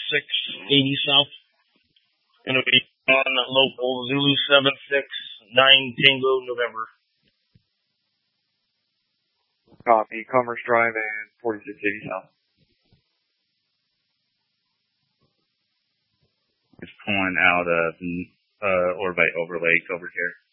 4680 South. Going to be on local Zulu 769 Tango November. Copy. Commerce Drive and 4680 South. Just pulling out of Orvite Overlake over here.